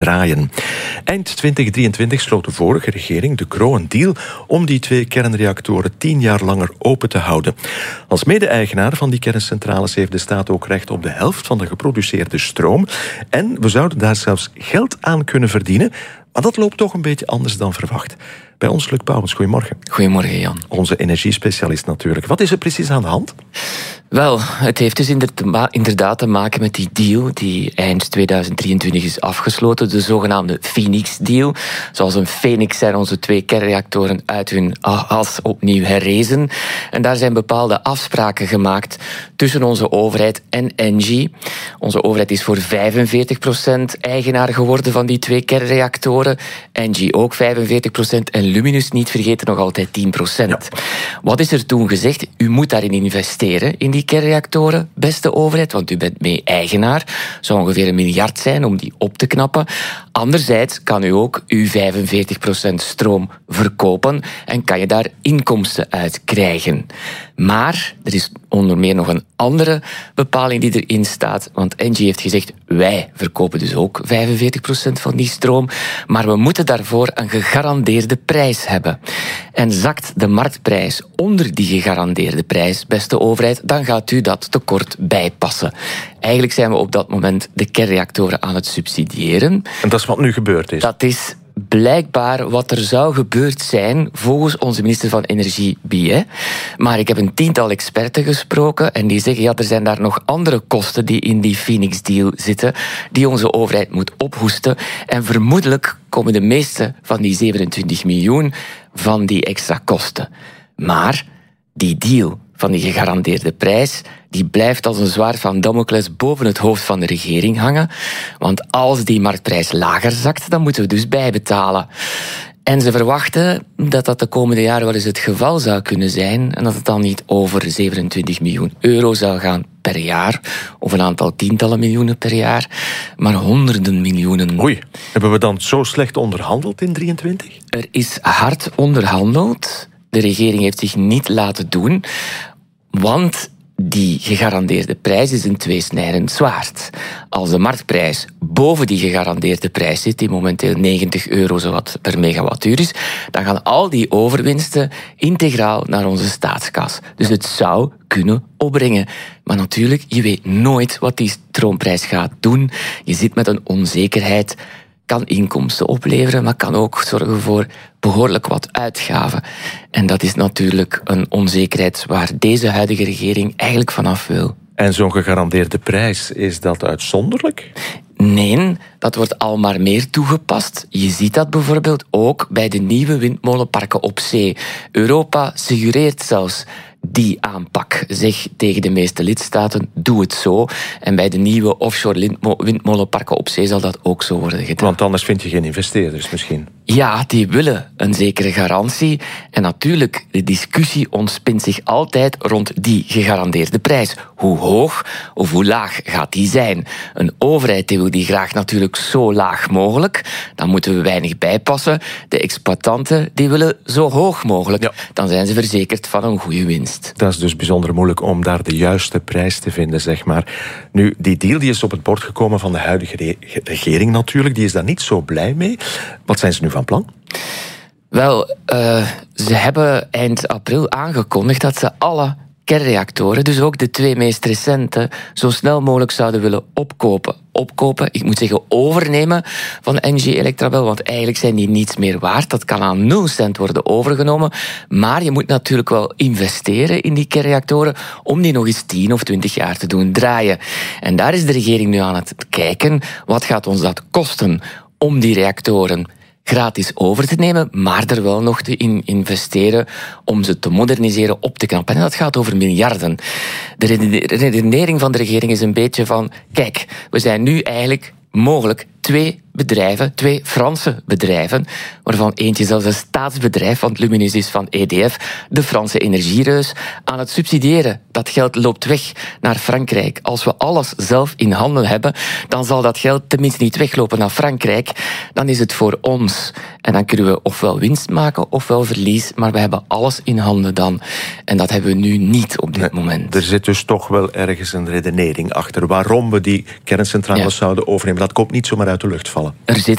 draaien. Eind 2023 sloot de vorige regering, De Croo, een deal om die 2 kernreactoren 10 jaar langer open te houden. Als mede-eigenaar van die kerncentrales heeft de staat ook recht op de helft van de geproduceerde stroom. En we zouden daar zelfs geld aan kunnen verdienen. Maar dat loopt toch een beetje anders dan verwacht. Bij ons, Luc Pauwels, goedemorgen. Goedemorgen, Jan. Onze energiespecialist natuurlijk. Wat is er precies aan de hand? Wel, het heeft dus inderdaad te maken met die deal die eind 2023 is afgesloten, de zogenaamde Phoenix-deal. Zoals een phoenix zijn onze 2 kernreactoren uit hun as opnieuw herrezen. En daar zijn bepaalde afspraken gemaakt tussen onze overheid en Engie. Onze overheid is voor 45% eigenaar geworden van die 2 kernreactoren. Engie ook 45% en Luminus, niet vergeten, nog altijd 10%. Ja. Wat is er toen gezegd? U moet daarin investeren, in die kernreactoren, beste overheid, want u bent mee eigenaar. Zou ongeveer 1 miljard zijn om die op te knappen. Anderzijds kan u ook uw 45% stroom verkopen en kan je daar inkomsten uit krijgen. Maar er is onder meer nog een andere bepaling die erin staat, want Engie heeft gezegd, wij verkopen dus ook 45% van die stroom, maar we moeten daarvoor een gegarandeerde prijs hebben. En zakt de marktprijs onder die gegarandeerde prijs, beste overheid, dan gaat u dat tekort bijpassen. Eigenlijk zijn we op dat moment de kernreactoren aan het subsidiëren. En dat is wat nu gebeurd is? Dat is blijkbaar wat er zou gebeurd zijn volgens onze minister van Energie, Billet. Maar ik heb een 10-tal experten gesproken en die zeggen, ja, er zijn daar nog andere kosten die in die Phoenix-deal zitten, die onze overheid moet ophoesten. En vermoedelijk komen de meeste van die 27 miljoen van die extra kosten. Maar die deal van die gegarandeerde prijs, die blijft als een zwaard van Damocles boven het hoofd van de regering hangen. Want als die marktprijs lager zakt, dan moeten we dus bijbetalen. En ze verwachten dat dat de komende jaren wel eens het geval zou kunnen zijn en dat het dan niet over 27 miljoen euro zou gaan per jaar, of een aantal tientallen miljoenen per jaar, maar honderden miljoenen. Oei, hebben we dan zo slecht onderhandeld in 23? Er is hard onderhandeld. De regering heeft zich niet laten doen, want die gegarandeerde prijs is een tweesnijdend zwaard. Als de marktprijs boven die gegarandeerde prijs zit, die momenteel 90 euro zowat per megawattuur is, dan gaan al die overwinsten integraal naar onze staatskas. Dus het zou kunnen opbrengen. Maar natuurlijk, je weet nooit wat die stroomprijs gaat doen. Je zit met een onzekerheid. Kan inkomsten opleveren, maar kan ook zorgen voor behoorlijk wat uitgaven. En dat is natuurlijk een onzekerheid waar deze huidige regering eigenlijk vanaf wil. En zo'n gegarandeerde prijs, is dat uitzonderlijk? Nee, dat wordt al maar meer toegepast. Je ziet dat bijvoorbeeld ook bij de nieuwe windmolenparken op zee. Europa suggereert zelfs die aanpak. Zeg tegen de meeste lidstaten, doe het zo. En bij de nieuwe offshore windmolenparken op zee zal dat ook zo worden gedaan. Want anders vind je geen investeerders misschien. Ja, die willen een zekere garantie. En natuurlijk, de discussie ontspint zich altijd rond die gegarandeerde prijs. Hoe hoog of hoe laag gaat die zijn? Een overheid die wil die graag natuurlijk zo laag mogelijk. Dan moeten we weinig bijpassen. De exploitanten die willen zo hoog mogelijk. Ja. Dan zijn ze verzekerd van een goede winst. Dat is dus bijzonder moeilijk om daar de juiste prijs te vinden, zeg maar. Nu, die deal die is op het bord gekomen van de huidige regering natuurlijk. Die is daar niet zo blij mee. Wat zijn ze nu van plan? Wel, ze hebben eind april aangekondigd dat ze alle kernreactoren, dus ook de 2 meest recente, zo snel mogelijk zouden willen opkopen, ik moet zeggen overnemen van Engie Electrabel, want eigenlijk zijn die niets meer waard. Dat kan aan 0 cent worden overgenomen, maar je moet natuurlijk wel investeren in die kernreactoren om die nog eens 10 of 20 jaar te doen draaien. En daar is de regering nu aan het kijken, wat gaat ons dat kosten om die reactoren gratis over te nemen, maar er wel nog te investeren om ze te moderniseren, op te knappen. En dat gaat over miljarden. De redenering van de regering is een beetje van, kijk, we zijn nu eigenlijk mogelijk 2 bedrijven, 2 Franse bedrijven, waarvan eentje zelfs een staatsbedrijf, want Luminus is van EDF, de Franse energiereus, aan het subsidiëren. Dat geld loopt weg naar Frankrijk. Als we alles zelf in handen hebben, dan zal dat geld tenminste niet weglopen naar Frankrijk. Dan is het voor ons. En dan kunnen we ofwel winst maken, ofwel verlies, maar we hebben alles in handen dan. En dat hebben we nu niet op dit moment. Er zit dus toch wel ergens een redenering achter waarom we die kerncentrales zouden overnemen. Dat komt niet zomaar uit de lucht vallen. Er zit